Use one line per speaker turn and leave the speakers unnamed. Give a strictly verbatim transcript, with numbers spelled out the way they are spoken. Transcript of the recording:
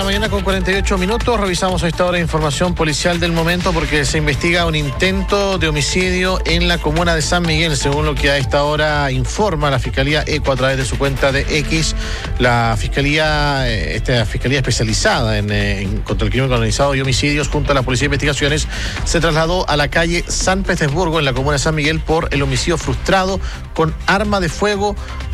mañana con cuarenta y ocho minutos. Revisamos a esta hora información policial del momento porque se investiga un intento de homicidio en la comuna de San Miguel, según lo que a esta hora informa la Fiscalía ECO a través de su cuenta de X. La Fiscalía, esta Fiscalía especializada en, en contra el crimen organizado y homicidios, junto a la Policía de Investigaciones, se trasladó a la calle San Petersburgo en la comuna de San Miguel por el homicidio frustrado con arma de fuego